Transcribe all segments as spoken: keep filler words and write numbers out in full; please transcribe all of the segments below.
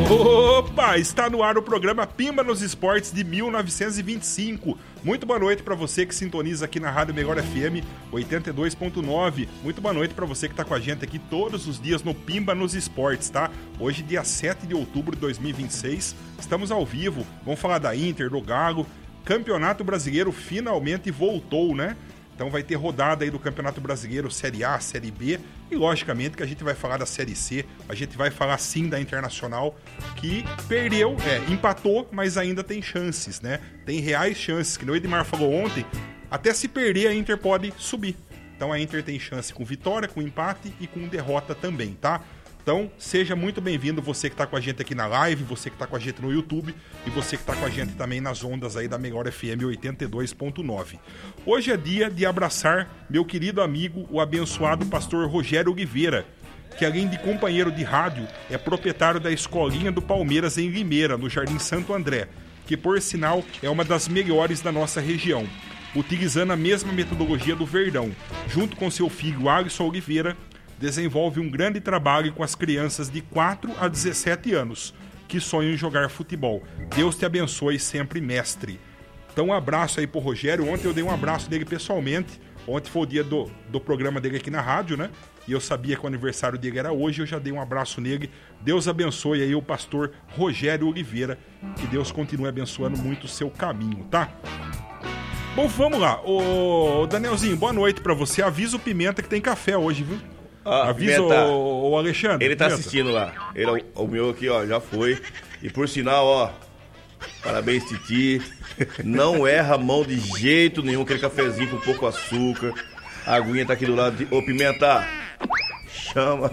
Opa, está no ar o programa Pimba nos Esportes de mil novecentos e vinte e cinco. Muito boa noite para você que sintoniza aqui na Rádio Melhor F M oitenta e dois ponto nove. Muito boa noite para você que está com a gente aqui todos os dias no Pimba nos Esportes, tá? Hoje, dia sete de outubro de dois mil e vinte e seis, estamos ao vivo. Vamos falar da Inter, do Galo. Campeonato Brasileiro finalmente voltou, né? Então vai ter rodada aí do Campeonato Brasileiro, Série A, Série B, e logicamente que a gente vai falar da Série C, a gente vai falar sim da Internacional, que perdeu, é, empatou, mas ainda tem chances, né? Tem reais chances, que o Edmar falou ontem, até se perder a Inter pode subir. Então a Inter tem chance com vitória, com empate e com derrota também, tá? Então, seja muito bem-vindo você que está com a gente aqui na live, você que está com a gente no YouTube e você que está com a gente também nas ondas aí da Melhor F M oitenta e dois ponto nove. Hoje é dia de abraçar meu querido amigo, o abençoado pastor Rogério Oliveira, que além de companheiro de rádio, é proprietário da Escolinha do Palmeiras em Limeira, no Jardim Santo André, que por sinal é uma das melhores da nossa região, utilizando a mesma metodologia do Verdão, junto com seu filho Alisson Oliveira, desenvolve um grande trabalho com as crianças de quatro a dezessete anos que sonham em jogar futebol. Deus te abençoe sempre, mestre. Então um abraço aí pro Rogério. Ontem eu dei um abraço dele pessoalmente. Ontem foi o dia do, do programa dele aqui na rádio, né? E eu sabia que o aniversário dele era hoje, eu já dei um abraço nele. Deus abençoe aí o pastor Rogério Oliveira. Que Deus continue abençoando muito o seu caminho, tá? Bom, vamos lá. Ô, Danielzinho, boa noite pra você. Avisa o Pimenta que tem café hoje, viu? Ah, avisa o, o Alexandre. Ele tá Pimenta. assistindo lá. Ele, o, o meu aqui, ó, já foi. E por sinal, ó, parabéns, Titi. Não erra a mão de jeito nenhum. Aquele cafezinho com pouco açúcar. A aguinha tá aqui do lado. De... Ô, Pimenta, chama.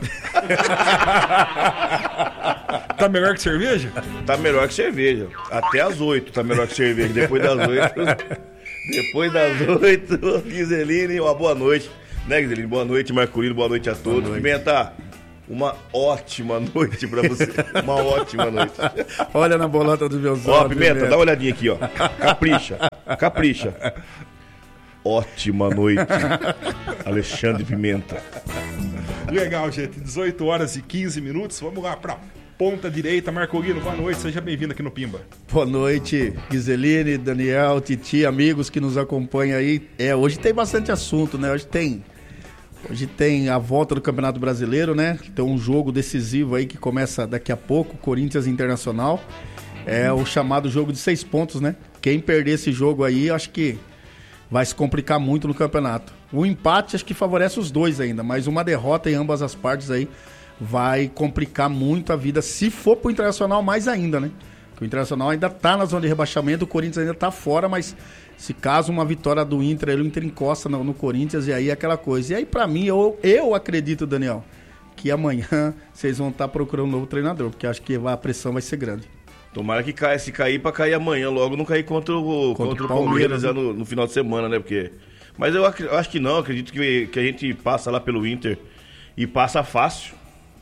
Tá melhor que cerveja? Tá melhor que cerveja. Até às oito tá melhor que cerveja. Depois das oito. Depois das oito, Giseline, uma boa noite. Né, Giseline? Boa noite, Marcolino, boa noite a todos. Pimenta, uma ótima noite pra você. Uma ótima noite. Olha na bolota dos meus olhos. Ó, Pimenta, Pimenta, dá uma olhadinha aqui, ó. Capricha, capricha. Ótima noite, Alexandre Pimenta. Legal, gente. dezoito horas e quinze minutos. Vamos lá pra ponta direita. Marcolino, boa noite. Seja bem-vindo aqui no Pimba. Boa noite, Giseline, Daniel, Titi, amigos que nos acompanham aí. É, hoje tem bastante assunto, né? Hoje tem... Hoje tem a volta do Campeonato Brasileiro, né? Tem um jogo decisivo aí que começa daqui a pouco, Corinthians Internacional. É o chamado jogo de seis pontos, né? Quem perder esse jogo aí, acho que vai se complicar muito no campeonato. O empate acho que favorece os dois ainda, mas uma derrota em ambas as partes aí vai complicar muito a vida, se for pro Internacional mais ainda, né? Porque o Internacional ainda tá na zona de rebaixamento, o Corinthians ainda tá fora, mas... Se caso uma vitória do Inter, ele o Inter encosta no, no Corinthians e aí é aquela coisa. E aí pra mim, eu, eu acredito, Daniel, que amanhã vocês vão estar procurando um novo treinador, porque acho que a pressão vai ser grande. Tomara que caia, se cair pra cair amanhã, logo não cair contra o, contra contra o Palmeiras, Palmeiras já no, no final de semana, né? Porque... Mas eu, ac- eu acho que não, acredito que, que a gente passa lá pelo Inter e passa fácil.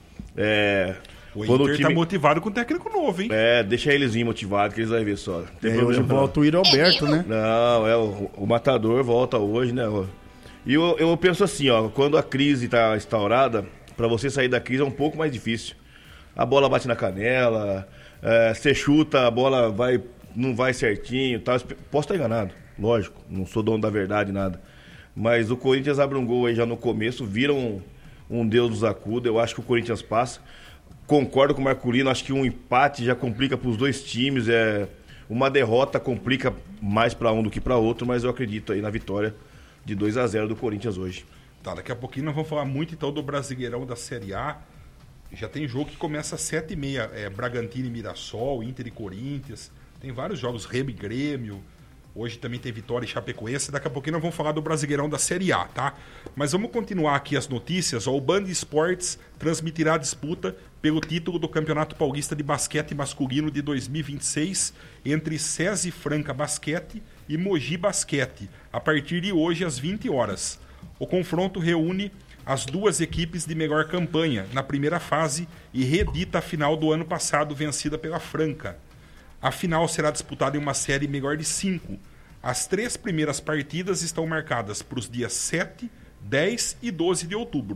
É... O Inter o time... tá motivado com o técnico novo, hein? É, deixa eles ir motivados que eles vão ver só. Tem é, hoje volta o Iro Alberto, né? Não, é, o, o Matador volta hoje, né? E eu, eu penso assim, ó, quando a crise tá instaurada, pra você sair da crise é um pouco mais difícil. A bola bate na canela, é, você chuta, a bola vai, não vai certinho, tal. Posso estar enganado, lógico, não sou dono da verdade, nada. Mas o Corinthians abre um gol aí já no começo, vira um, um Deus nos acuda, eu acho que o Corinthians passa. Concordo com o Marcolino, acho que um empate já complica para os dois times, é, uma derrota complica mais para um do que para outro, mas eu acredito aí na vitória de dois a zero do Corinthians hoje. Tá, daqui a pouquinho nós vamos falar muito então do Brasileirão da Série A. Já tem jogo que começa às sete e meia, é, Bragantino e Mirassol, Inter e Corinthians, tem vários jogos, Remo e Grêmio. Hoje também tem Vitória e Chapecoense. Daqui a pouquinho nós vamos falar do Brasileirão da Série A, tá? Mas vamos continuar aqui as notícias. Ó, o Band Esportes transmitirá a disputa pelo título do Campeonato Paulista de Basquete Masculino de dois mil e vinte e seis entre SESI Franca Basquete e Mogi Basquete, a partir de hoje às vinte horas. O confronto reúne as duas equipes de melhor campanha na primeira fase e reedita a final do ano passado vencida pela Franca. A final será disputada em uma série melhor de cinco. As três primeiras partidas estão marcadas para os dias sete, dez e doze de outubro.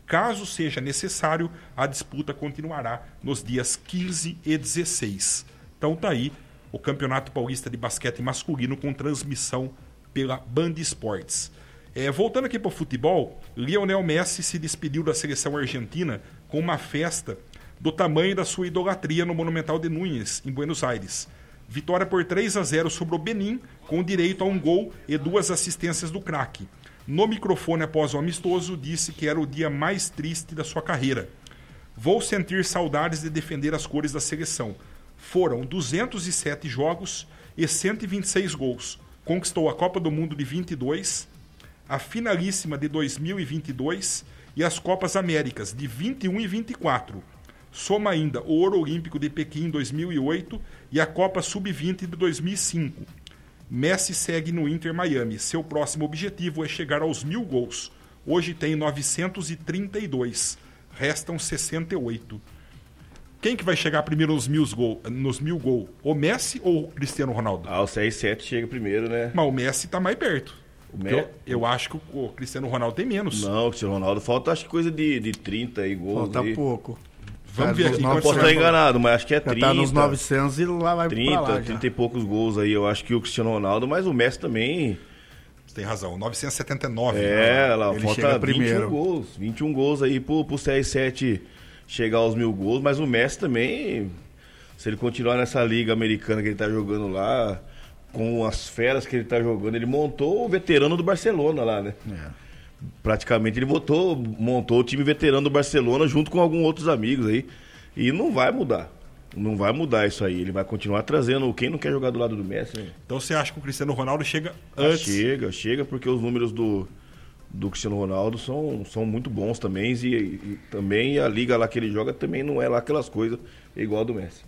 Caso seja necessário, a disputa continuará nos dias quinze e dezesseis. Então tá aí o Campeonato Paulista de Basquete Masculino com transmissão pela Band Esportes. É, voltando aqui para o futebol, Lionel Messi se despediu da seleção argentina com uma festa do tamanho da sua idolatria no Monumental de Núñez, em Buenos Aires. Vitória por três a zero sobre o Benin, com direito a um gol e duas assistências do craque. No microfone após o amistoso, disse que era o dia mais triste da sua carreira. Vou sentir saudades de defender as cores da seleção. Foram duzentos e sete jogos e cento e vinte e seis gols. Conquistou a Copa do Mundo de vinte e dois, a finalíssima de dois mil e vinte e dois e as Copas Américas de vinte e um e vinte e quatro. Soma ainda o Ouro Olímpico de Pequim em dois mil e oito e a Copa sub vinte de dois mil e cinco. Messi segue no Inter Miami. Seu próximo objetivo é chegar aos mil gols. Hoje tem novecentos e trinta e dois. Restam sessenta e oito. Quem que vai chegar primeiro nos mil gols? Nos mil gols? O Messi ou o Cristiano Ronaldo? Ah, o C R sete chega primeiro, né? Mas o Messi tá mais perto. O Me... eu, eu acho que o Cristiano Ronaldo tem menos. Não, o Cristiano Ronaldo falta acho que coisa de, de trinta e gols. Falta aí. pouco. Vamos ver aqui. Não posso estar enganado, mas acho que é trinta. Tá nos novecentos e lá vai trinta, pra lá já. trinta e poucos gols aí. Eu acho que o Cristiano Ronaldo, mas o Messi também. Você tem razão, novecentos e setenta e nove. É, né? lá Ele falta chega vinte e um primeiro. gols. vinte e um gols aí pro, pro C R sete chegar aos mil gols. Mas o Messi também, se ele continuar nessa liga americana que ele tá jogando lá, com as feras que ele tá jogando, ele montou o veterano do Barcelona lá, né? É. Praticamente ele montou, montou o time veterano do Barcelona junto com alguns outros amigos aí. E não vai mudar. Não vai mudar isso aí. Ele vai continuar trazendo quem não quer jogar do lado do Messi. Né? Então você acha que o Cristiano Ronaldo chega Ah, antes? chega, chega, porque os números do, do Cristiano Ronaldo são, são muito bons também. E, e também a liga lá que ele joga também não é lá aquelas coisas igual a do Messi.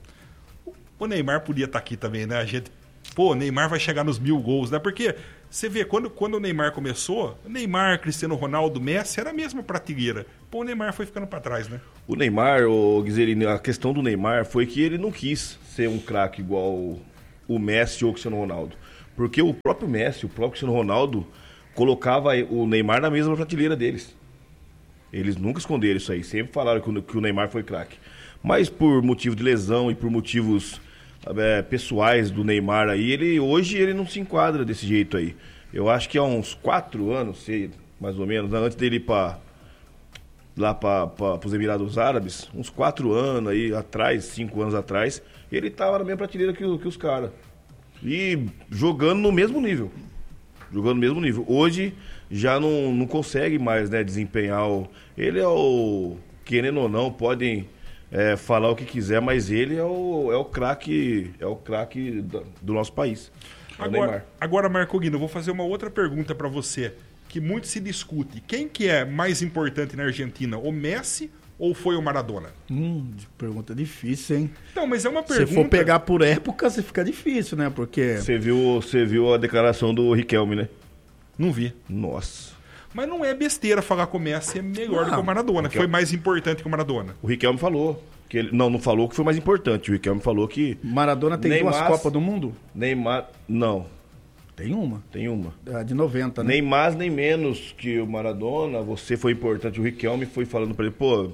O Neymar podia estar aqui também, né? A gente, pô, o Neymar vai chegar nos mil gols, né? Porque você vê, quando, quando o Neymar começou, o Neymar, Cristiano Ronaldo, Messi, era a mesma prateleira. Pô, o Neymar foi ficando para trás, né? O Neymar, o Guizerino, a questão do Neymar foi que ele não quis ser um craque igual o Messi ou o Cristiano Ronaldo. Porque o próprio Messi, o próprio Cristiano Ronaldo, colocava o Neymar na mesma prateleira deles. Eles nunca esconderam isso aí, sempre falaram que o Neymar foi craque. Mas por motivo de lesão e por motivos é, pessoais do Neymar aí, ele, hoje ele não se enquadra desse jeito aí. Eu acho que há uns quatro anos, sei, mais ou menos, antes dele ir para lá para os Emirados Árabes, uns quatro anos aí atrás, cinco anos atrás, ele estava na mesma prateleira que, que os caras. E jogando no mesmo nível. Jogando no mesmo nível. Hoje já não, não consegue mais, né, desempenhar o... Ele é o... Querendo ou não, podem é, falar o que quiser, mas ele é o, é o craque é o craque do, do nosso país. É agora, agora, Marco Guino, eu vou fazer uma outra pergunta para você, que muito se discute. Quem que é mais importante na Argentina, o Messi ou foi o Maradona? Hum, pergunta difícil, hein? Não, mas é uma pergunta... Se for pegar por época, você fica difícil, né? Porque... Você viu, você viu a declaração do Riquelme, né? Não vi. Nossa. Mas não é besteira falar que o Messi é melhor Não, do que o Maradona, que Riquelme... foi mais importante que o Maradona. O Riquelme falou. Que ele... Não, não falou que foi mais importante. O Riquelme falou que... Maradona tem Neymar... duas Copas do Mundo? Neymar... Não. Tem uma. Tem uma. A de noventa, né? Nem mais nem menos que o Maradona, você foi importante. O Riquelme foi falando pra ele, pô,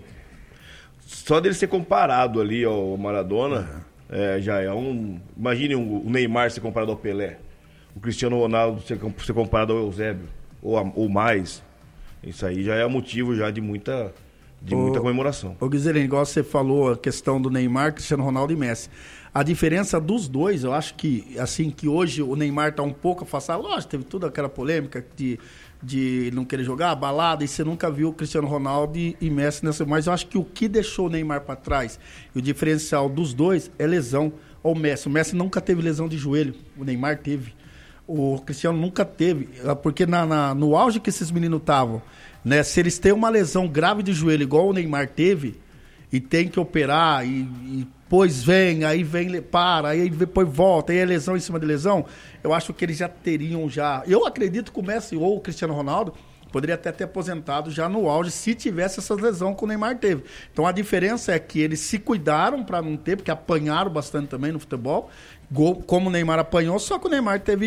só dele ser comparado ali ao Maradona, é. É, já é um... Imagine o Neymar ser comparado ao Pelé, o Cristiano Ronaldo ser, ser comparado ao Eusébio, ou, a, ou mais. Isso aí já é motivo já de muita, de o, muita comemoração. Ô Guizerino, igual você falou, a questão do Neymar, Cristiano Ronaldo e Messi. A diferença dos dois, eu acho que, assim, que hoje o Neymar está um pouco afastado. Lógico, teve toda aquela polêmica de, de não querer jogar, balada, e você nunca viu o Cristiano Ronaldo e, e Messi nessa. Mas eu acho que o que deixou o Neymar para trás, e o diferencial dos dois, é lesão. Ou o Messi. O Messi nunca teve lesão de joelho, o Neymar teve. O Cristiano nunca teve, porque na, na, no auge que esses meninos estavam, né, se eles têm uma lesão grave de joelho, igual o Neymar teve, e tem que operar, e, e depois vem, aí vem, para, aí depois volta, aí é lesão em cima de lesão, eu acho que eles já teriam já... Eu acredito que o Messi ou o Cristiano Ronaldo poderia até ter aposentado já no auge se tivesse essas lesões que o Neymar teve. Então a diferença é que eles se cuidaram para não ter, porque apanharam bastante também no futebol, como o Neymar apanhou, só que o Neymar teve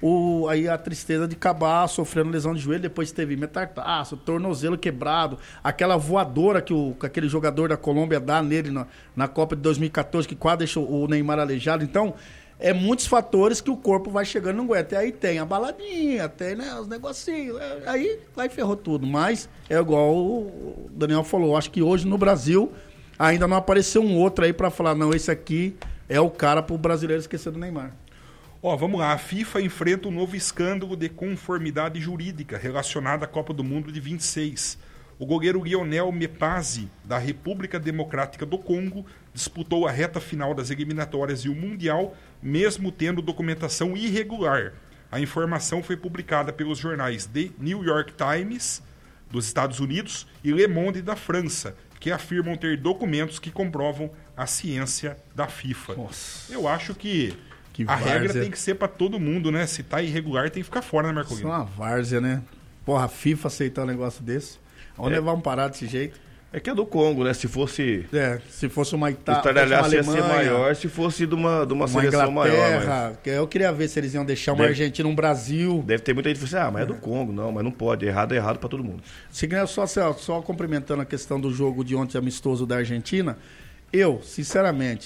o, aí a tristeza de acabar sofrendo lesão de joelho, depois teve metatarso, tornozelo quebrado, aquela voadora que, o, que aquele jogador da Colômbia dá nele na, na Copa de dois mil e catorze, que quase deixou o Neymar aleijado. Então, é muitos fatores que o corpo vai chegando no aguenta. E aí tem a baladinha, tem, né, os negocinhos, aí vai ferrou tudo. Mas é igual o Daniel falou, acho que hoje no Brasil ainda não apareceu um outro aí para falar, não, esse aqui é o cara pro brasileiro esquecer do Neymar. Ó, vamos lá, a FIFA enfrenta um novo escândalo de conformidade jurídica relacionado à Copa do Mundo de vinte e seis. O goleiro Lionel Mepazzi, da República Democrática do Congo, disputou a reta final das eliminatórias e o Mundial, mesmo tendo documentação irregular. A informação foi publicada pelos jornais The New York Times, dos Estados Unidos, e Le Monde, da França, que afirmam ter documentos que comprovam a ciência da FIFA. Nossa. Eu acho que, que a várzea. regra tem que ser para todo mundo, né? Se tá irregular, tem que ficar fora, né, Marcolino? Isso é uma várzea, né? Porra, a FIFA aceitar um negócio desse. Onde É. vamos parar desse jeito? É que é do Congo, né? Se fosse... É, se fosse uma O Itália, estardalhaço ia ser maior se fosse de uma, de uma, uma seleção Inglaterra, maior. Mas que eu queria ver se eles iam deixar uma Deve- Argentina, um Brasil. deve ter muita gente que fala assim, ah, mas é do Congo. Não, mas não pode. Errado é errado pra todo mundo. Seguindo, só, só, só complementando a questão do jogo de ontem amistoso da Argentina, eu, sinceramente,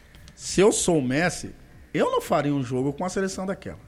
se eu sou o Messi, eu não faria um jogo com a seleção daquela.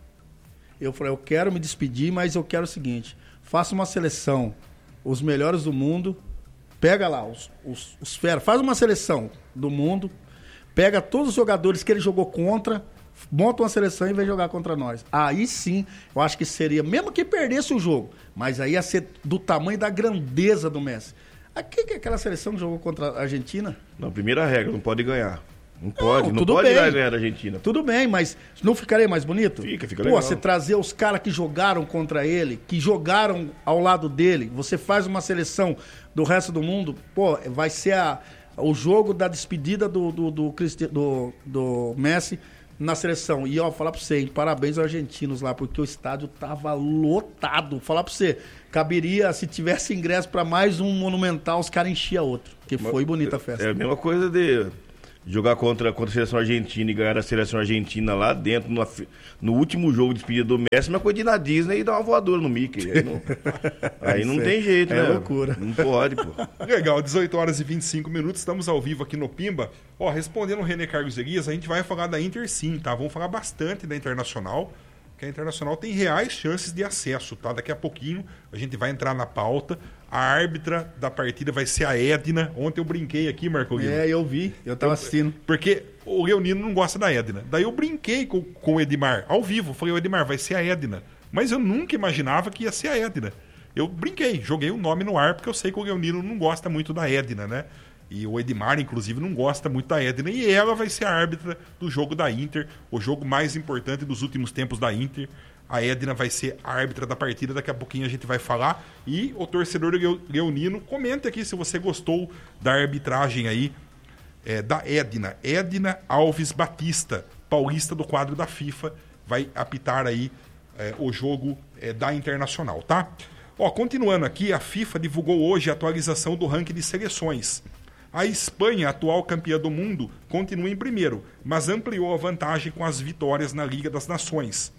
Eu falei, eu quero me despedir, mas eu quero o seguinte, faça uma seleção, os melhores do mundo, pega lá os, os, os fera, faz uma seleção do mundo, pega todos os jogadores que ele jogou contra, monta uma seleção e vem jogar contra nós. Aí sim, eu acho que seria, mesmo que perdesse o jogo, mas aí ia ser do tamanho da grandeza do Messi. Aqui que é aquela seleção que jogou contra a Argentina? Não, primeira regra, não pode ganhar. Não pode, não, tudo pode bem. ganhar da Argentina. Tudo bem, mas não ficaria mais bonito? Fica, fica Pô, legal. você trazer os caras que jogaram contra ele, que jogaram ao lado dele, você faz uma seleção do resto do mundo, pô, vai ser a, o jogo da despedida do, do, do, Cristi- do, do Messi na seleção. E ó, falar pra você, hein, parabéns aos argentinos lá, porque o estádio tava lotado. Falar pra você, caberia, se tivesse ingresso pra mais um Monumental, os caras enchiam outro. Porque foi bonita a festa. É a mesma coisa de jogar contra, contra a seleção argentina e ganhar a seleção argentina lá dentro, no, no último jogo de despedida do Messi, uma coisa de ir na Disney e dar uma voadora no Mickey. Aí não, aí não tem jeito, é né? loucura. Não pode, pô. Legal, dezoito horas e vinte e cinco minutos, estamos ao vivo aqui no Pimba. Ó, respondendo o René Carlos Elias, a gente vai falar da Inter sim, tá? Vamos falar bastante da Internacional, que a Internacional tem reais chances de acesso, tá? Daqui a pouquinho a gente vai entrar na pauta. A árbitra da partida vai ser a Edna. Ontem eu brinquei aqui, Marcolino. É, eu vi, eu tava assistindo. Porque o Leonino não gosta da Edna. Daí eu brinquei com, com o Edmar, ao vivo. Falei, o Edmar, vai ser a Edna. Mas eu nunca imaginava que ia ser a Edna. Eu brinquei, joguei o nome no ar, porque eu sei que o Leonino não gosta muito da Edna, né? E o Edmar, inclusive, não gosta muito da Edna. E ela vai ser a árbitra do jogo da Inter, o jogo mais importante dos últimos tempos da Inter. A Edna vai ser a árbitra da partida, daqui a pouquinho a gente vai falar. E o torcedor leonino, comente aqui se você gostou da arbitragem aí é, da Edna. Edna Alves Batista, paulista do quadro da FIFA, vai apitar aí é, o jogo é, da Internacional, tá? Ó, continuando aqui, a FIFA divulgou hoje a atualização do ranking de seleções. A Espanha, atual campeã do mundo, continua em primeiro, mas ampliou a vantagem com as vitórias na Liga das Nações.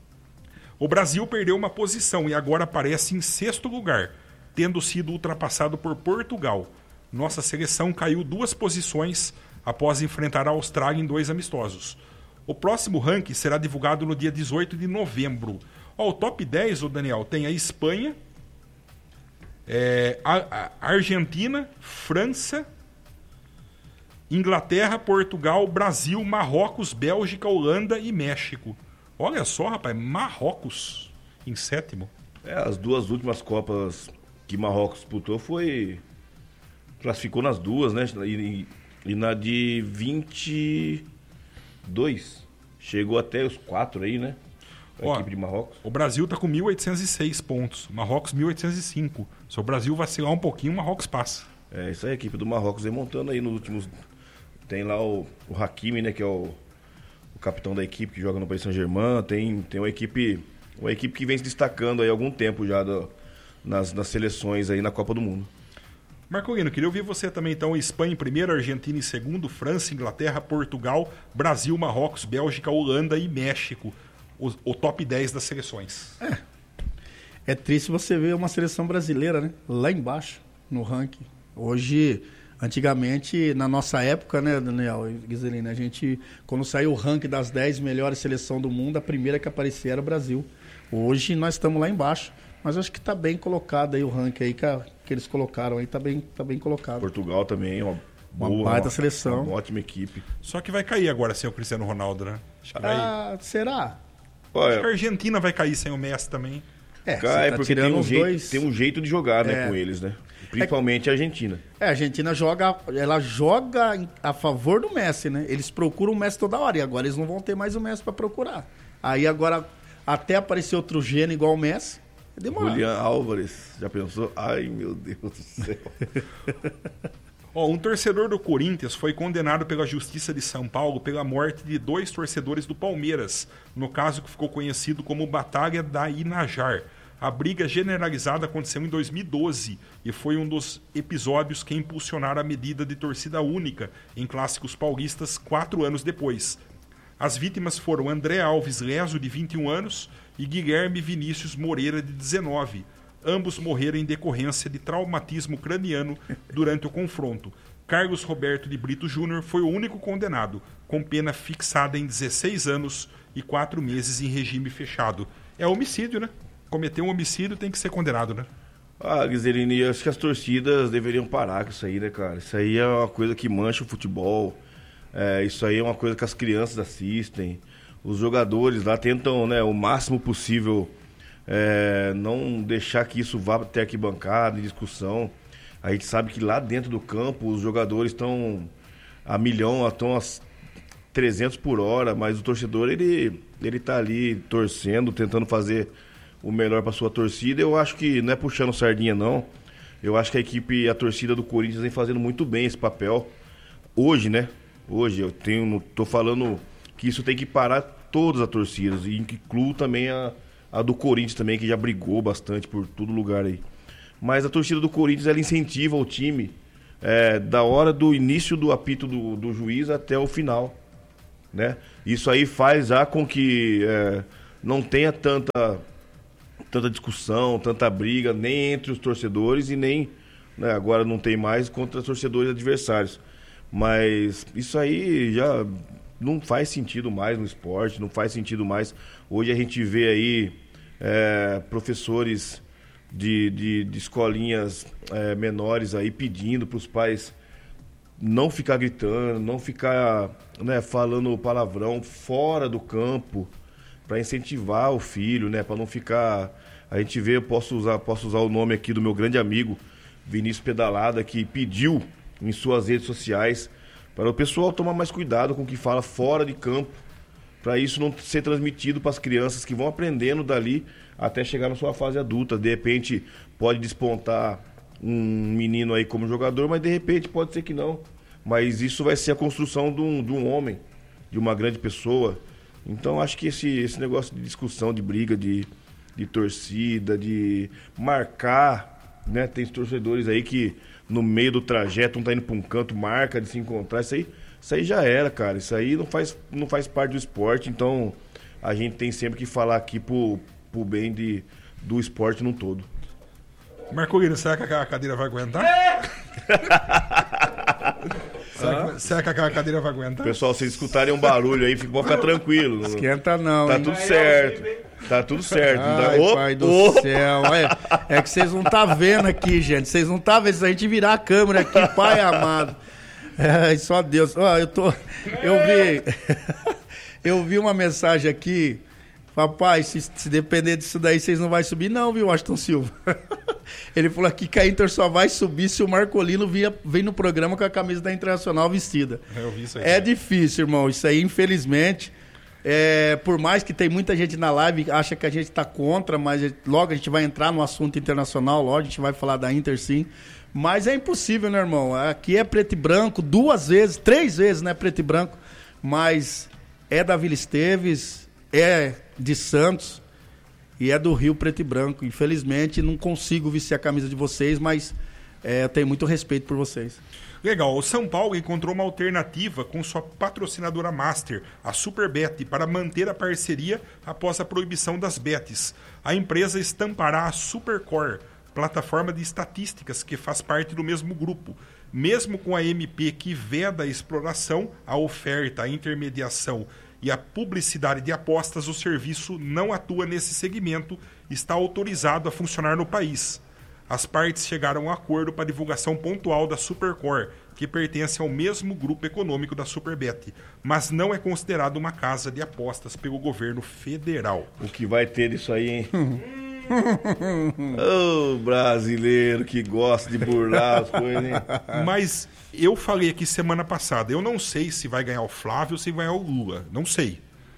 O Brasil perdeu uma posição e agora aparece em sexto lugar, tendo sido ultrapassado por Portugal. Nossa seleção caiu duas posições após enfrentar a Austrália em dois amistosos. O próximo ranking será divulgado no dia dezoito de novembro. Ó, o top dez, o Daniel, tem a Espanha, é, a, a Argentina, França, Inglaterra, Portugal, Brasil, Marrocos, Bélgica, Holanda e México. Olha só, rapaz, Marrocos em sétimo. É, as duas últimas Copas que Marrocos disputou foi... Classificou nas duas, né? E, e na de vinte e dois. Chegou até os quatro aí, né? A Ó, equipe de Marrocos. O Brasil tá com mil oitocentos e seis pontos. Marrocos mil oitocentos e cinco. Se o Brasil vacilar um pouquinho, o Marrocos passa. É, isso aí, a equipe do Marrocos vem montando aí nos últimos... Tem lá o, o Hakimi, né? Que é o... o capitão da equipe que joga no Paris Saint-Germain, tem, tem uma equipe uma equipe que vem se destacando aí há algum tempo já do, nas, nas seleções aí na Copa do Mundo. Marcolino, queria ouvir você também então, Espanha em primeiro, Argentina em segundo, França, Inglaterra, Portugal, Brasil, Marrocos, Bélgica, Holanda e México. o, o top dez das seleções. É. É triste você ver uma seleção brasileira, né? Lá embaixo, no ranking. Hoje, antigamente, na nossa época, né, Daniel e Giselina, a gente, quando saiu o ranking das dez melhores seleções do mundo, a primeira que aparecia era o Brasil. Hoje nós estamos lá embaixo. Mas acho que está bem colocado aí o ranking aí que, a, que eles colocaram aí, está bem, tá bem colocado. Portugal também, ó. Uma Boa, baita uma, seleção. Uma ótima equipe. Só que vai cair agora sem o Cristiano Ronaldo, né? Acho que vai... Ah, será? Olha, Acho que a Argentina vai cair sem o Messi também. É, cai, tá porque tem um, os jeito, dois... tem um jeito de jogar, né, É. com eles, né? Principalmente a Argentina. É, a Argentina joga, ela joga a favor do Messi, né? Eles procuram o Messi toda hora e agora eles não vão ter mais o Messi para procurar. Aí agora, até aparecer outro gênio igual o Messi, é demorado. Julián Álvares, já pensou? Ai, meu Deus do céu. Ó, um torcedor do Corinthians foi condenado pela Justiça de São Paulo pela morte de dois torcedores do Palmeiras, no caso que ficou conhecido como Batalha da Inajar. A briga generalizada aconteceu em dois mil e doze e foi um dos episódios que impulsionaram a medida de torcida única em clássicos paulistas quatro anos depois. As vítimas foram André Alves Leso, de vinte e um anos, e Guilherme Vinícius Moreira, de dezenove. Ambos morreram em decorrência de traumatismo craniano durante o confronto. Carlos Roberto de Brito Júnior foi o único condenado, com pena fixada em dezesseis anos e quatro meses em regime fechado. É homicídio, né? Cometer um homicídio tem que ser condenado, né? Ah, Giselini, acho que as torcidas deveriam parar com isso aí, né, cara? Isso aí é uma coisa que mancha o futebol. É, isso aí é uma coisa que as crianças assistem. Os jogadores lá tentam, né, o máximo possível é, não deixar que isso vá até arquibancada, em discussão. A gente sabe que lá dentro do campo os jogadores estão a milhão, estão a trezentos por hora, mas o torcedor, ele, ele tá ali torcendo, tentando fazer o melhor para sua torcida. Eu acho que não é puxando sardinha, não. Eu acho que a equipe, a torcida do Corinthians vem fazendo muito bem esse papel. Hoje, né? Hoje eu tenho, tô falando que isso tem que parar todas as torcidas, e incluo também a, a do Corinthians também, que já brigou bastante por todo lugar aí. Mas a torcida do Corinthians, ela incentiva o time é, da hora do início do apito do, do juiz até o final, né? Isso aí faz já com que é, não tenha tanta, tanta discussão, tanta briga, nem entre os torcedores e nem, né, agora não tem mais, contra os torcedores adversários. Mas isso aí já não faz sentido mais no esporte, não faz sentido mais. Hoje a gente vê aí é, professores de, de, de escolinhas é, menores aí pedindo para os pais não ficar gritando, não ficar, né, falando palavrão fora do campo, para incentivar o filho, né, para não ficar... A gente vê, eu posso usar, posso usar o nome aqui do meu grande amigo Vinícius Pedalada, que pediu em suas redes sociais para o pessoal tomar mais cuidado com o que fala fora de campo, para isso não ser transmitido para as crianças que vão aprendendo dali até chegar na sua fase adulta. De repente pode despontar um menino aí como jogador, mas de repente pode ser que não. Mas isso vai ser a construção de um, de um homem, de uma grande pessoa. Então acho que esse, esse negócio de discussão, de briga, de, de torcida, de marcar, né? Tem torcedores aí que no meio do trajeto um tá indo para um canto, marca de se encontrar, isso aí, isso aí já era, cara. Isso aí não faz, não faz parte do esporte, então a gente tem sempre que falar aqui pro, pro bem de, do esporte num todo. Marcolino, será que a cadeira vai aguentar? será, que, será que a cadeira vai aguentar? Pessoal, se escutarem um barulho aí, pode ficar tranquilo. Esquenta não, Tá hein? tudo certo. Tá tudo certo. Ai, Ô, pai do ô. céu. É, é que vocês não tá vendo aqui, gente. Vocês não tá vendo. Se a gente virar a câmera aqui, pai amado. É, só Deus. Ó, eu tô... Eu vi... Eu vi uma mensagem aqui. Papai, se, se depender disso daí, vocês não vão subir não, viu, Washington Silva? Ele falou aqui que a Inter só vai subir se o Marcolino via, vem no programa com a camisa da Internacional vestida. Eu vi isso aí. É difícil, irmão. Isso aí, infelizmente... É, por mais que tem muita gente na live acha que a gente está contra, mas logo a gente vai entrar no assunto internacional, logo a gente vai falar da Inter, sim. Mas é impossível, né, irmão? Aqui é preto e branco, duas vezes, três vezes, né, preto e branco, mas é da Vila Esteves, é de Santos e é do Rio preto e branco. Infelizmente não consigo vestir a camisa de vocês, mas é, eu tenho muito respeito por vocês. Legal, o São Paulo encontrou uma alternativa com sua patrocinadora master, a Superbet, para manter a parceria após a proibição das bets. A empresa estampará a Supercore, plataforma de estatísticas que faz parte do mesmo grupo. Mesmo com a M P que veda a exploração, a oferta, a intermediação e a publicidade de apostas, o serviço não atua nesse segmento, está autorizado a funcionar no país. As partes chegaram a um acordo para a divulgação pontual da Supercore, que pertence ao mesmo grupo econômico da Superbet, mas não é considerado uma casa de apostas pelo governo federal. O que vai ter disso aí, hein? Ô, oh, brasileiro que gosta de burlar as coisas, hein? Mas eu falei aqui semana passada, eu não sei se vai ganhar o Flávio ou se vai ganhar o Lula, não sei.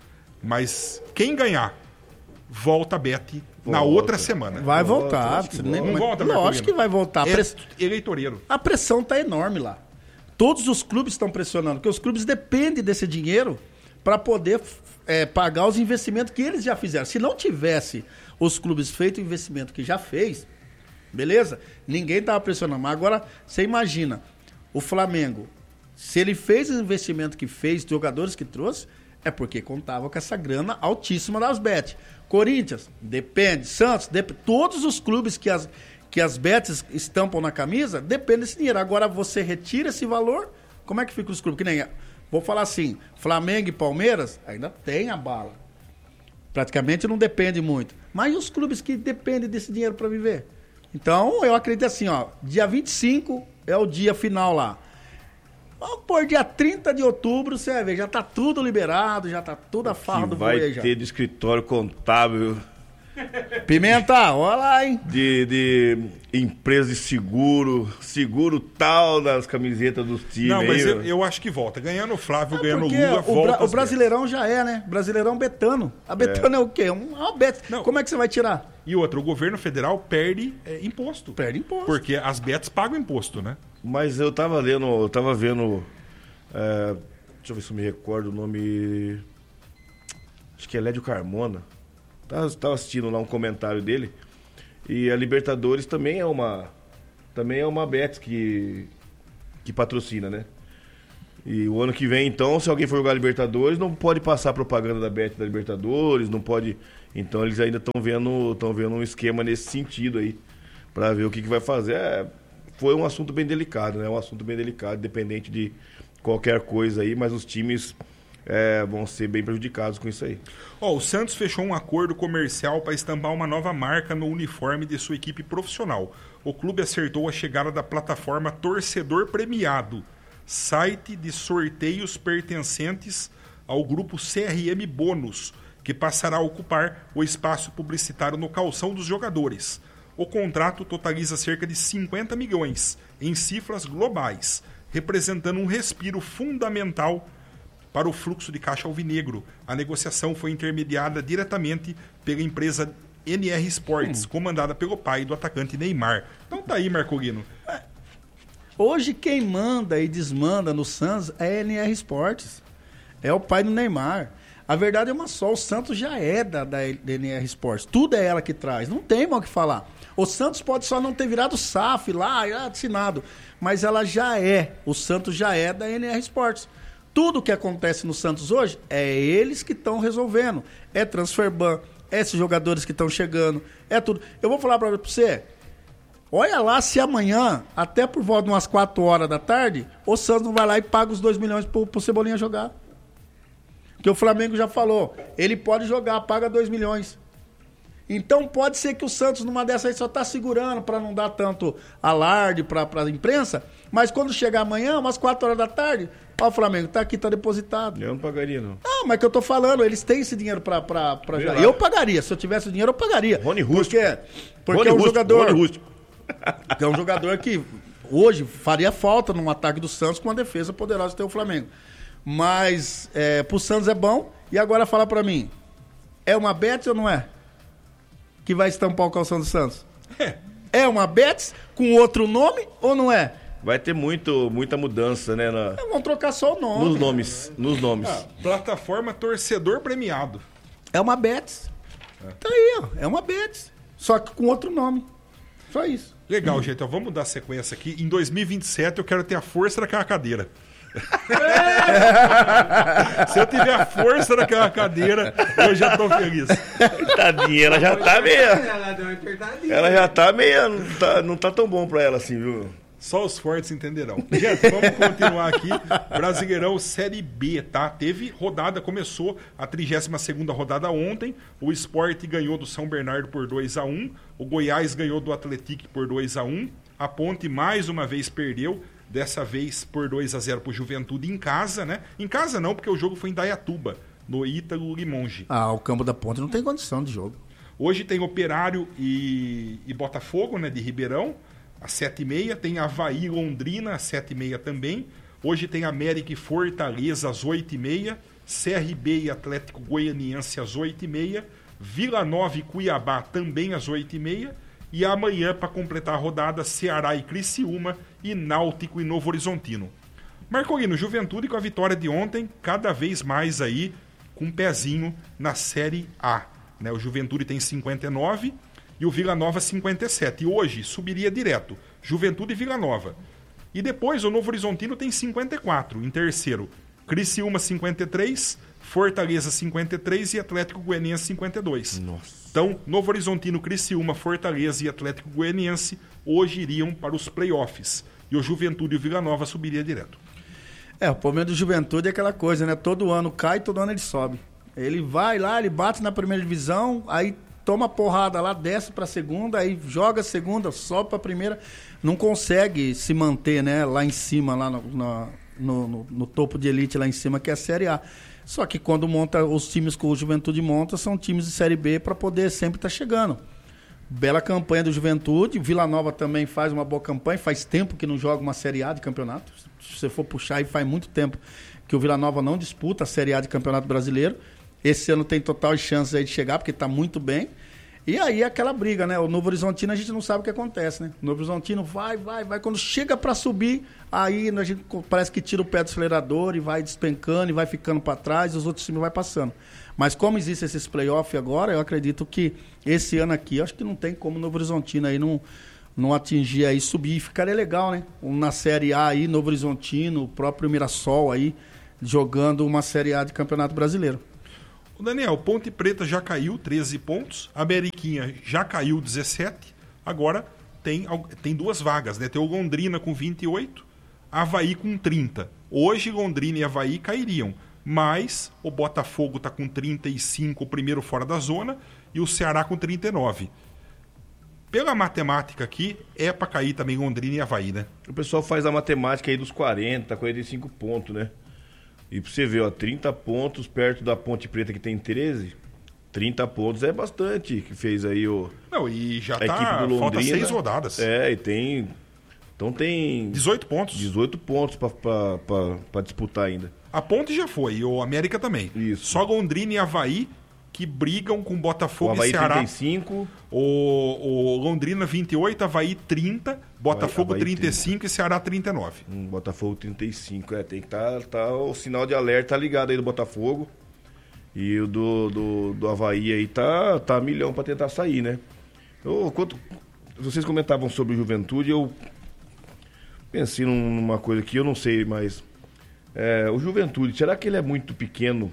Mas quem ganhar, volta a Bet na Volta. outra semana. Vai voltar. Volta. Não volta, Lógico que vai voltar. É eleitoreiro. A pressão está enorme lá. Todos os clubes estão pressionando, porque os clubes dependem desse dinheiro para poder é, pagar os investimentos que eles já fizeram. Se não tivesse os clubes feito o investimento que já fez, beleza? Ninguém estava pressionando. Mas agora, você imagina, o Flamengo, se ele fez o investimento que fez, os jogadores que trouxe, é porque contava com essa grana altíssima das bets. Corinthians, depende. Santos, depende. Todos os clubes que as, que as bets estampam na camisa, depende desse dinheiro. Agora você retira esse valor, como é que fica os clubes? Que nem, vou falar assim, Flamengo e Palmeiras ainda tem a bala. Praticamente não depende muito. Mas e os clubes que dependem desse dinheiro para viver? Então, eu acredito assim, ó, dia vinte e cinco é o dia final lá. Vamos pôr dia trinta de outubro, você vai ver, já tá tudo liberado, já tá toda a farra do boi vai já. ter de escritório contábil, Pimenta, olha lá, hein? de, de empresa de seguro, seguro tal das camisetas dos times. Não, mas aí, eu, eu acho que volta. Ganhando o Flávio, É ganhando o porque Lula, o, volta. Bra- o as Brasileirão já é, né? Brasileirão betano. A betano é, é o quê? Um- Uma bet. Não. Como é que você vai tirar? bets. E outra, o governo federal perde é, imposto. Perde imposto. Porque as bets pagam imposto, né? Mas eu tava lendo, eu tava vendo. é, deixa eu ver se eu me recordo o nome. Acho que é Lédio Carmona. Tava, tava assistindo lá um comentário dele. E a Libertadores também é uma. Também é uma bet que. que patrocina, né? E o ano que vem, então, se alguém for jogar Libertadores, não pode passar propaganda da bet da Libertadores, não pode. Então eles ainda estão vendo, estão vendo um esquema nesse sentido aí, para ver o que, que vai fazer. É, foi um assunto bem delicado, né? Um assunto bem delicado, dependente de qualquer coisa aí, mas os times é, vão ser bem prejudicados com isso aí. Ó, o Santos fechou um acordo comercial para estampar uma nova marca no uniforme de sua equipe profissional. O clube acertou a chegada da plataforma Torcedor Premiado, site de sorteios pertencentes ao grupo C R M Bônus, que passará a ocupar o espaço publicitário no calção dos jogadores. O contrato totaliza cerca de cinquenta milhões em cifras globais, representando um respiro fundamental para o fluxo de caixa alvinegro. A negociação foi intermediada diretamente pela empresa N R Sports, hum. comandada pelo pai do atacante Neymar. Então tá aí, Marcolino. Hoje quem manda e desmanda no Santos é a N R Sports. É o pai do Neymar. A verdade é uma só, o Santos já é da, da N R Sports. Tudo é ela que traz, não tem mal o que falar. O Santos pode só não ter virado S A F lá, assinado, mas ela já é, o Santos já é da N R Sports. Tudo que acontece no Santos hoje é eles que estão resolvendo. É transfer ban, é esses jogadores que estão chegando, é tudo. Eu vou falar para você, olha lá se amanhã, até por volta de umas quatro horas da tarde, o Santos não vai lá e paga os dois milhões pro, pro Cebolinha jogar. Porque o Flamengo já falou, ele pode jogar, paga dois milhões. Então pode ser que o Santos numa dessas aí só tá segurando para não dar tanto alarde pra, pra imprensa, mas quando chegar amanhã, umas quatro horas da tarde, ó, o Flamengo, tá aqui, tá depositado. Eu não pagaria, não. Ah, mas que eu tô falando, eles têm esse dinheiro pra, pra, pra jogar. Eu pagaria, se eu tivesse o dinheiro, eu pagaria. Rony Rústico. Porque, porque Rony é um Rústico, jogador. Rony Rústico. Que é um jogador que hoje faria falta num ataque do Santos com uma defesa poderosa de ter o Flamengo. Mas é, pro Santos é bom. E agora fala pra mim, é uma bet ou não é? Que vai estampar o calção do Santos? É. É uma bet com outro nome ou não é? Vai ter muito, muita mudança, né? Na, Vão trocar só o nome. nos nomes. Nos nomes. Ah, plataforma Torcedor Premiado. É uma bet. Tá aí, ó. É uma bet. Só que com outro nome. Só isso. Legal, gente. Então vamos dar sequência aqui. Em dois mil e vinte e sete eu quero ter a força daquela cadeira. Se eu tiver a força daquela cadeira, eu já tô feliz. Tadinha, ela já tá meio. Ela já tá meio. Não tá, não tá tão bom pra ela assim, viu? Só os fortes entenderão. Gente, vamos continuar aqui. Brasileirão Série B, tá? Teve rodada, começou a trigésima segunda rodada ontem. O Sport ganhou do São Bernardo por dois a um. O Goiás ganhou do Atlético por dois a um. A Ponte mais uma vez perdeu. Dessa vez por dois a zero pro Juventude em casa, né? Em casa não, porque o jogo foi em Dayatuba, no Ítalo Limonge. Ah, o campo da Ponte não tem condição de jogo. Hoje tem Operário e, e Botafogo, né, de Ribeirão, às sete e meia. Tem Avaí e Londrina, às sete e meia também. Hoje tem América e Fortaleza, às oito e meia. C R B e Atlético Goianiense, às oito e meia. Vila Nova e Cuiabá, também às oito e meia. E amanhã, para completar a rodada, Ceará e Criciúma e Náutico e Novo Horizontino. Marcolino, Juventude com a vitória de ontem, cada vez mais aí com um pezinho na Série A. Né? O Juventude tem cinquenta e nove e o Vila Nova cinquenta e sete. E hoje subiria direto, Juventude e Vila Nova. E depois o Novo Horizontino tem cinquenta e quatro, em terceiro. Criciúma cinquenta e três, Fortaleza cinquenta e três e Atlético Goianiense cinquenta e dois. Nossa. Então, Novo Horizontino, Criciúma, Fortaleza e Atlético Goianiense hoje iriam para os playoffs. E o Juventude e o Vila Nova subiria direto. É, o problema do Juventude é aquela coisa, né? Todo ano cai, todo ano ele sobe. Ele vai lá, ele bate na primeira divisão, aí toma porrada lá, desce para a segunda, aí joga a segunda, sobe para a primeira. Não consegue se manter, né? Lá em cima, lá no, no, no, no topo de elite lá em cima, que é a Série A. Só que quando monta os times que o Juventude monta, são times de Série B para poder sempre estar tá chegando. Bela campanha do Juventude. Vila Nova também faz uma boa campanha. Faz tempo que não joga uma Série A de campeonato. Se você for puxar, aí faz muito tempo que o Vila Nova não disputa a Série A de campeonato brasileiro. Esse ano tem total chance aí de chegar, porque está muito bem. E aí aquela briga, né? O Novo Horizontino a gente não sabe o que acontece, né? O Novo Horizontino vai, vai, vai. Quando chega para subir, aí a gente parece que tira o pé do acelerador e vai despencando e vai ficando para trás e os outros times vai passando. Mas como existe esses playoffs agora, eu acredito que esse ano aqui, eu acho que não tem como o Novo Horizontino aí não, não atingir aí, subir. Ficaria legal, né? Na Série A aí, Novo Horizontino, o próprio Mirassol aí, jogando uma Série A de Campeonato Brasileiro. O Daniel, Ponte Preta já caiu treze pontos, Ameriquinha já caiu dezessete, agora tem, tem duas vagas, né? Tem o Londrina com vinte e oito, Avaí com trinta. Hoje Londrina e Avaí cairiam, mas o Botafogo está com trinta e cinco, o primeiro fora da zona, e o Ceará com trinta e nove. Pela matemática aqui, é para cair também Londrina e Avaí, né? O pessoal faz a matemática aí dos quarenta, quarenta e cinco pontos, né? E pra você ver, ó, trinta pontos perto da Ponte Preta que tem treze, trinta pontos é bastante que fez aí o... Não, e já a tá, equipe do Londrina, falta seis rodadas. É, e tem... Então tem... dezoito pontos. dezoito pontos pra, pra, pra, pra disputar ainda. A Ponte já foi, e o América também. Isso. Só Londrina e Avaí que brigam com Botafogo o Avaí e Ceará. trinta e cinco. O, o Londrina vinte e oito, Avaí trinta, Botafogo Avaí trinta e cinco trinta. e Ceará trinta e nove. Hum, Botafogo trinta e cinco, é, tem que estar tá, tá, o sinal de alerta tá ligado aí do Botafogo. E o do, do, do Avaí aí tá, tá milhão pra tentar sair, né? Eu, quando vocês comentavam sobre Juventude, eu pensei numa coisa que eu não sei, mas é, o Juventude, será que ele é muito pequeno?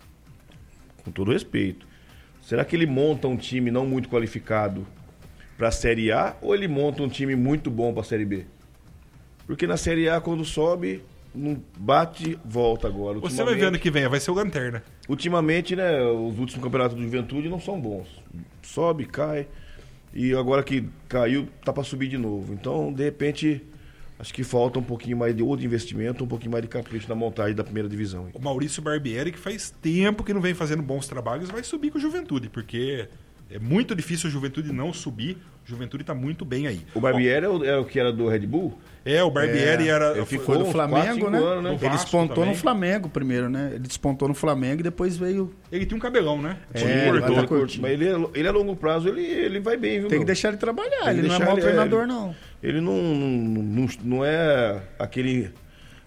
Com todo respeito. Será que ele monta um time não muito qualificado para a Série A ou ele monta um time muito bom para a Série B? Porque na Série A, quando sobe, não bate, volta agora. Você vai ver ano que vem, vai ser o Lanterna. Ultimamente, né, os últimos campeonatos do Juventude não são bons. Sobe, cai, e agora que caiu, tá para subir de novo. Então, de repente... Acho que falta um pouquinho mais de, ou de investimento, um pouquinho mais de capricho na montagem da primeira divisão. O Maurício Barbieri, que faz tempo que não vem fazendo bons trabalhos, vai subir com o Juventude, porque é muito difícil o Juventude não subir. O Juventude está muito bem aí. O Barbieri Bom, é, o, é o que era do Red Bull? É, o Barbieri é, era... Ele ficou no Flamengo, né? Anos, né? Ele despontou também. no Flamengo primeiro, né? Ele despontou no Flamengo e depois veio... Ele tinha um cabelão, né? É, ele cortou, cortou. Mas ele, ele a longo prazo, ele, ele vai bem, viu? Tem meu? que deixar ele trabalhar, Tem ele não é mau ele, treinador, ele, não. Ele não, não, não, não é aquele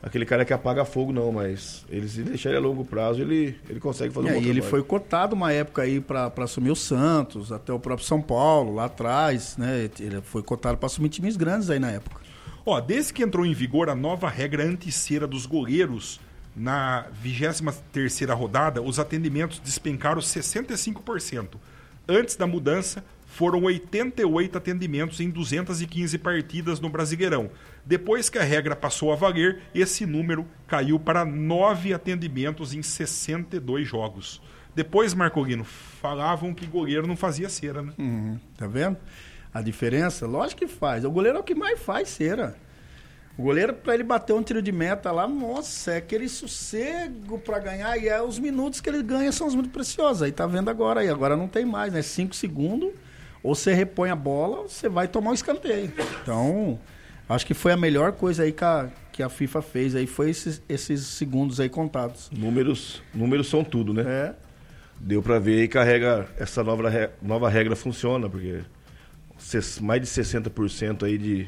aquele cara que apaga fogo, não, mas ele, se deixar ele a longo prazo, ele, ele consegue fazer um é, bom e ele trabalho. foi cotado uma época aí para assumir o Santos, até o próprio São Paulo, lá atrás, né? Ele foi cotado para assumir times grandes aí na época. Ó, desde que entrou em vigor a nova regra anti-cera dos goleiros, na vigésima terceira rodada, os atendimentos despencaram sessenta e cinco por cento. Antes da mudança, foram oitenta e oito atendimentos em duzentas e quinze partidas no Brasileirão. Depois que a regra passou a valer, esse número caiu para nove atendimentos em sessenta e dois jogos. Depois, Marcolino, falavam que goleiro não fazia cera, né? Uhum, tá vendo? A diferença? Lógico que faz. O goleiro é o que mais faz cera. O goleiro, para ele bater um tiro de meta lá, nossa, é aquele sossego para ganhar. E é os minutos que ele ganha são os muito preciosos. Aí tá vendo agora aí. Agora não tem mais, né? Cinco segundos, ou você repõe a bola, ou você vai tomar um escanteio. Então, acho que foi a melhor coisa aí que a, que a FIFA fez aí, foi esses, esses segundos aí contados. Números, números são tudo, né? É. Deu para ver aí que a regra, essa nova, nova regra funciona, porque mais de sessenta por cento aí de,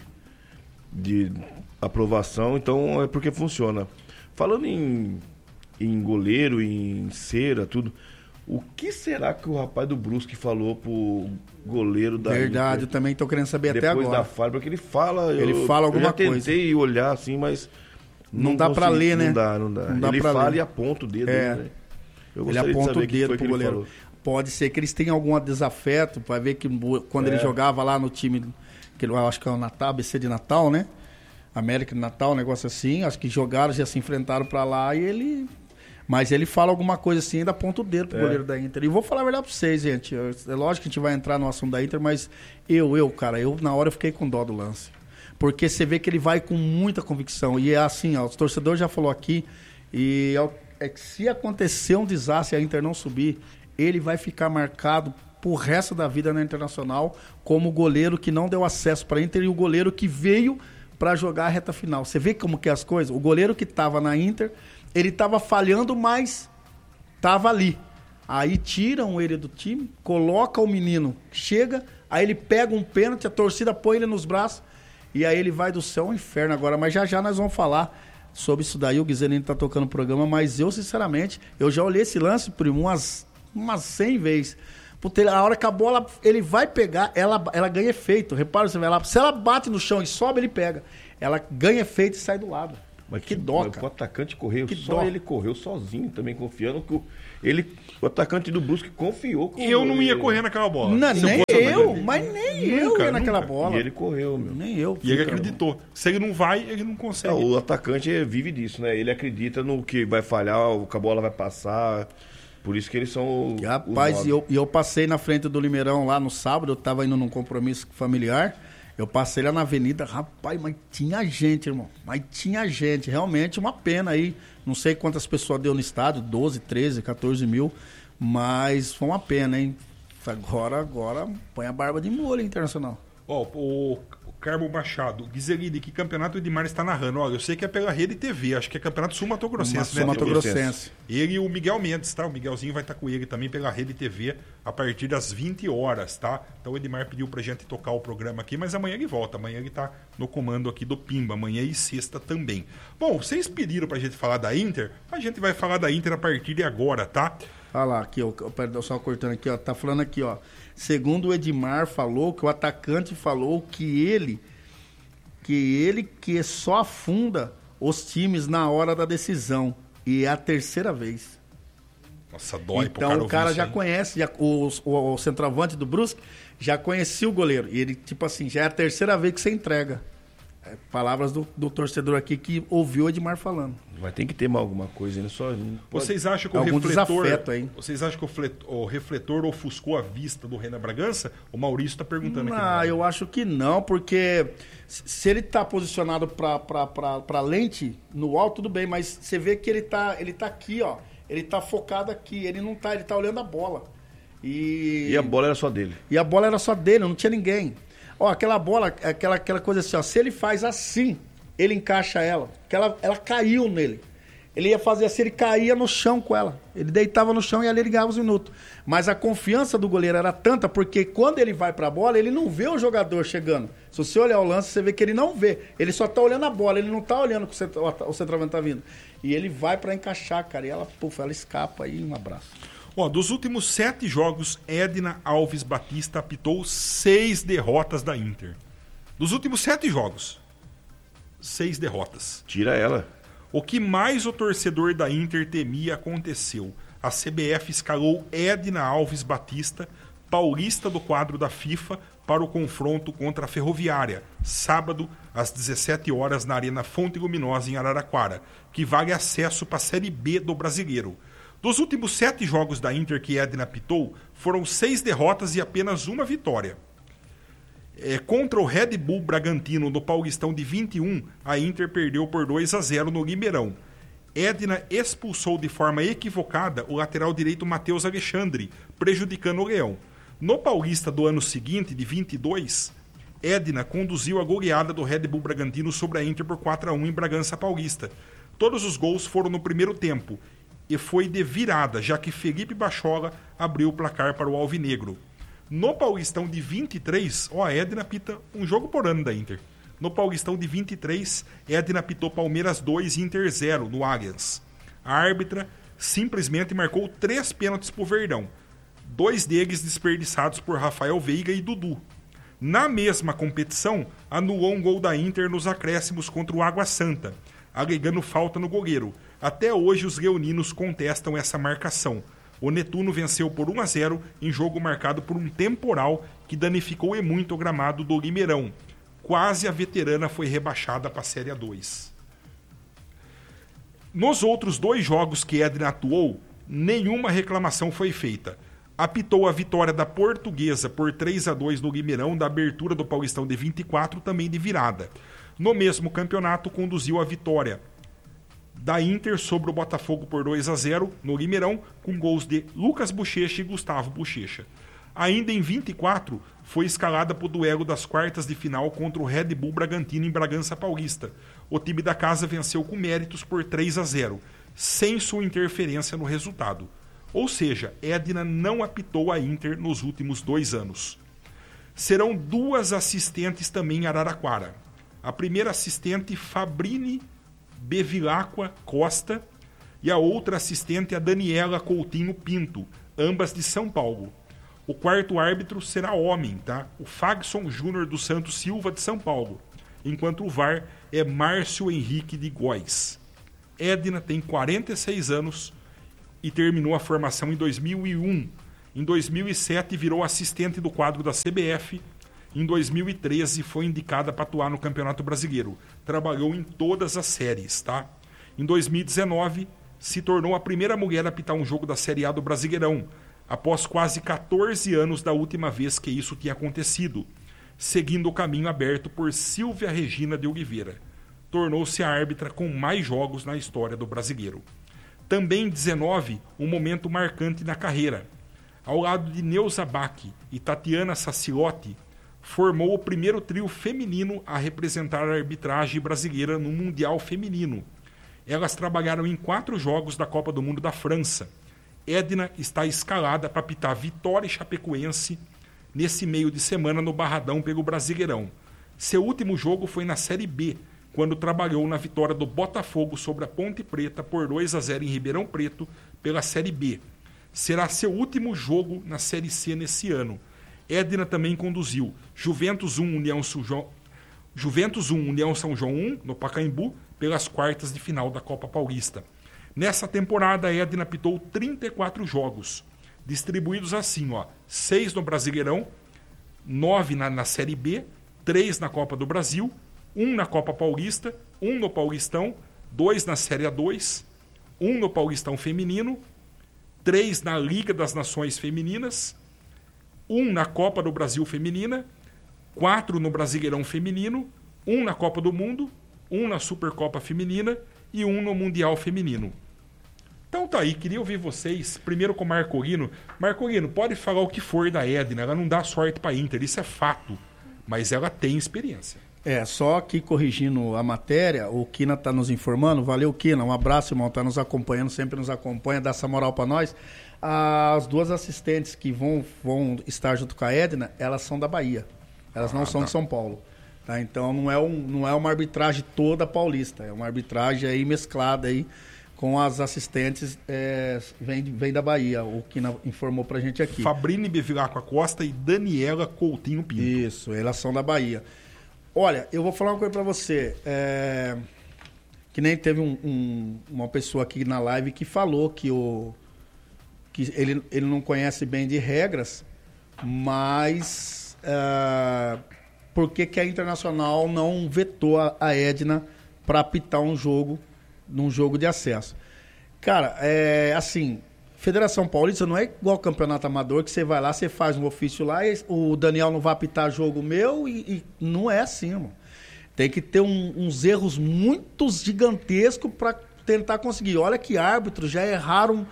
de aprovação, então é porque funciona. Falando em, em goleiro, em cera, tudo, o que será que o rapaz do Brusque falou pro goleiro da Verdade, Inter, eu também tô querendo saber até agora. depois da falha, porque ele fala... Ele eu, fala alguma eu já tentei coisa. olhar assim, mas... Não, Não dá consegui, pra ler, né? Não dá, não dá. Não dá ele pra fala ler. e aponta o dedo. É. Né? Eu Ele gostaria de aponta saber o dedo que foi pro que ele goleiro. falou. Pode ser que eles tenham algum desafeto, vai ver que quando É. ele jogava lá no time, que eu acho que é o Natal, A B C de Natal, né? América de Natal, um negócio assim, acho que jogaram, já se enfrentaram pra lá e ele... Mas ele fala alguma coisa assim, ainda aponta o dedo pro É. goleiro da Inter. E vou falar a verdade pra vocês, gente. Eu- É lógico que a gente vai entrar no assunto da Inter, mas eu, eu, cara, eu na hora eu fiquei com dó do lance. Porque você vê que ele vai com muita convicção. E é assim, ó, os torcedores já falou aqui, e é, é que se acontecer um desastre e a Inter não subir, ele vai ficar marcado pro resto da vida na Internacional como o goleiro que não deu acesso pra Inter e o goleiro que veio pra jogar a reta final. Você vê como que é as coisas? O goleiro que tava na Inter, ele tava falhando, mas tava ali. Aí tiram ele do time, coloca o menino, chega, aí ele pega um pênalti, a torcida põe ele nos braços, e aí ele vai do céu ao inferno agora. Mas já já nós vamos falar sobre isso daí, o Guizelino tá tocando o programa, mas eu, sinceramente, eu já olhei esse lance, primo, umas, umas cem vezes. Puta, ele- a hora que a bola, ele vai pegar, ela, ela ganha efeito. Repara, você vai lá, se ela bate no chão e sobe, ele pega. Ela ganha efeito e sai do lado. Mas que que dó, mas cara. O atacante correu, Que só dó. ele correu sozinho também, confiando que o, ele, o atacante do Brusque confiou com Eu não ia ele. correr naquela bola. Não, Se eu nem fosse eu, jogador. mas nem Nunca, eu ia naquela nunca. bola. E ele correu, meu. Nem eu. E ele Fica- acreditou. Se ele não vai, ele não consegue. Ah, o atacante vive disso, né? Ele acredita no que vai falhar, que a bola vai passar. Por isso que eles são. E, rapaz, os e eu, e eu passei na frente do Limeirão lá no sábado, eu tava indo num compromisso familiar. Eu passei lá na avenida, rapaz, mas tinha gente, irmão. Mas tinha gente, realmente uma pena aí. Não sei quantas pessoas deu no estádio, doze, treze, quatorze mil. Mas foi uma pena, hein? Agora, agora, põe a barba de molho, Internacional. Ó, o, o Carmo Machado, Guizelini, que campeonato o Edmar está narrando? Olha, eu sei que é pela Rede T V, acho que é campeonato Sul-Mato-Grossense, né? Mato Grossense. Ele e o Miguel Mendes, tá? O Miguelzinho vai estar com ele também pela Rede T V a partir das vinte horas, tá? Então o Edmar pediu pra gente tocar o programa aqui, mas amanhã ele volta. Amanhã ele tá no comando aqui do Pimba, amanhã e sexta também. Bom, vocês pediram pra gente falar da Inter, a gente vai falar da Inter a partir de agora, tá? Olha lá, aqui, ó, perdão, só cortando aqui, ó. Tá falando aqui, ó. Segundo o Edmar falou, que o atacante falou que ele, que ele que só afunda os times na hora da decisão. E é a terceira vez. Nossa, dói pro Então cara o cara ouvir isso já aí. conhece, já, o, o, o centroavante do Brusque já conhecia o goleiro. E ele, tipo assim, já é a terceira vez que você entrega. É, palavras do, do torcedor aqui que ouviu o Edmar falando. Vai ter que ter mais alguma coisa, né? Só, não pode- Vocês acham que o Algum refletor, desafeto aí. vocês acham que o, flet- o refletor ofuscou a vista do Renan Bragança? O Maurício está perguntando aqui. Ah, no eu acho que não, porque se se ele tá posicionado pra, pra, pra, pra lente no alto, tudo bem, mas você vê que ele tá, ele tá aqui, ó. Ele tá focado aqui, ele não tá, ele tá olhando a bola. E, E a bola era só dele. e a bola era só dele, não tinha ninguém. Ó, aquela bola, aquela, aquela coisa assim, ó, se ele faz assim, ele encaixa ela, porque ela, ela caiu nele. Ele ia fazer assim, ele caía no chão com ela. Ele deitava no chão e ali ele ganhava os minutos. Mas a confiança do goleiro era tanta, porque quando ele vai pra bola, ele não vê o jogador chegando. Se você olhar o lance, você vê que ele não vê. Ele só tá olhando a bola, ele não tá olhando que o centro- o centroavante tá vindo. E ele vai pra encaixar, cara. E ela, puf, ela escapa aí, um abraço. Ó, dos últimos sete jogos, Edna Alves Batista apitou seis derrotas da Inter. Dos últimos sete jogos, seis derrotas. Tira ela. O que mais o torcedor da Inter temia aconteceu. A C B F escalou Edna Alves Batista, paulista do quadro da FIFA, para o confronto contra a Ferroviária, sábado, às dezessete horas, na Arena Fonte Luminosa, em Araraquara, que vale acesso para a Série B do Brasileiro. Dos últimos sete jogos da Inter que Edna apitou, foram seis derrotas e apenas uma vitória. É, contra o Red Bull Bragantino no Paulistão de vinte e um, a Inter perdeu por dois a zero no Limeirão. Edna expulsou de forma equivocada o lateral direito Matheus Alexandre, prejudicando o Leão. No Paulista do ano seguinte, de vinte e dois, Edna conduziu a goleada do Red Bull Bragantino sobre a Inter por quatro a um em Bragança Paulista. Todos os gols foram no primeiro tempo e foi de virada, já que Felipe Bachola abriu o placar para o Alvinegro. No Paulistão de vinte e três, ó, a Edna apita um jogo por ano da Inter. No Paulistão de vinte e três, Edna apitou Palmeiras dois e Inter zero no Allianz. A árbitra simplesmente marcou três pênaltis pro Verdão. Dois deles desperdiçados por Rafael Veiga e Dudu. Na mesma competição, anulou um gol da Inter nos acréscimos contra o Água Santa, alegando falta no goleiro. Até hoje os leoninos contestam essa marcação. O Netuno venceu por um a zero em jogo marcado por um temporal que danificou e muito o gramado do Limeirão. Quase a veterana foi rebaixada para a Série A dois. Nos outros dois jogos que Edna atuou, nenhuma reclamação foi feita. Apitou a vitória da Portuguesa por três a dois no Limeirão, da abertura do Paulistão de vinte e quatro, também de virada. No mesmo campeonato, conduziu a vitória da Inter sobre o Botafogo por dois a zero no Limeirão, com gols de Lucas Bochecha e Gustavo Bochecha. Ainda em vinte e quatro, foi escalada para o duelo das quartas de final contra o Red Bull Bragantino em Bragança Paulista. O time da casa venceu com méritos por três a zero, sem sua interferência no resultado. Ou seja, Edna não apitou a Inter nos últimos dois anos. Serão duas assistentes também em Araraquara. A primeira assistente, Fabrini Bevilacqua Costa, e a outra assistente, a Daniela Coutinho Pinto, ambas de São Paulo. O quarto árbitro será homem, tá? O Fagson Júnior dos Santos Silva, de São Paulo, enquanto o V A R é Márcio Henrique de Góes. Edna tem quarenta e seis anos e terminou a formação em dois mil e um. Em dois mil e sete virou assistente do quadro da C B F. Em dois mil e treze foi indicada para atuar no Campeonato Brasileiro. Trabalhou em todas as séries, tá? Em dois mil e dezenove se tornou a primeira mulher a apitar um jogo da Série A do Brasileirão, após quase quatorze anos da última vez que isso tinha acontecido, seguindo o caminho aberto por Silvia Regina de Oliveira. Tornou-se a árbitra com mais jogos na história do Brasileiro. Também em dezenove, um momento marcante na carreira. Ao lado de Neuza Bach e Tatiana Sacciotti, formou o primeiro trio feminino a representar a arbitragem brasileira no Mundial Feminino. Elas trabalharam em quatro jogos da Copa do Mundo da França. Edna está escalada para apitar Vitória e Chapecoense nesse meio de semana no Barradão pelo Brasileirão. Seu último jogo foi na Série B, quando trabalhou na vitória do Botafogo sobre a Ponte Preta por dois a zero em Ribeirão Preto pela Série B. Será seu último jogo na Série C nesse ano. Edna também conduziu Juventus um, União São João, Juventus um, União São João um, no Pacaembu, pelas quartas de final da Copa Paulista. Nessa temporada, Edna apitou trinta e quatro jogos, distribuídos assim, ó, seis no Brasileirão, nove na, na Série B, três na Copa do Brasil, um na Copa Paulista, um no Paulistão, dois na Série A dois, um no Paulistão Feminino, três na Liga das Nações Femininas, um na Copa do Brasil Feminina, quatro no Brasileirão Feminino, um na Copa do Mundo, um na Supercopa Feminina e um no Mundial Feminino. Então tá aí, queria ouvir vocês, primeiro com o Marcolino. Marcolino, pode falar o que for da Edna, ela não dá sorte pra Inter, isso é fato, mas ela tem experiência. É, só aqui corrigindo a matéria, o Kina está nos informando, valeu Kina, um abraço, irmão, está nos acompanhando, sempre nos acompanha, dá essa moral para nós. As duas assistentes que vão, vão estar junto com a Edna, elas são da Bahia, elas não ah, são tá. de São Paulo. Tá? Então não é, um, não é uma arbitragem toda paulista, é uma arbitragem aí mesclada aí com as assistentes, é, vem, vem da Bahia, o Kina informou pra gente aqui. Fabrine Bevilacqua Costa e Daniela Coutinho Pinto. Isso, elas são da Bahia. Olha, eu vou falar uma coisa pra você. É, que nem teve um, um, uma pessoa aqui na live que falou que, o, que ele, ele não conhece bem de regras, mas é, por que, que a Internacional não vetou a, a Edna para apitar um jogo, num jogo de acesso? Cara, é assim, Federação Paulista não é igual Campeonato Amador, que você vai lá, você faz um ofício lá e o Daniel não vai apitar jogo meu e, e não é assim, mano. Tem que ter um, uns erros muito gigantescos para tentar conseguir. Olha que árbitros já erraram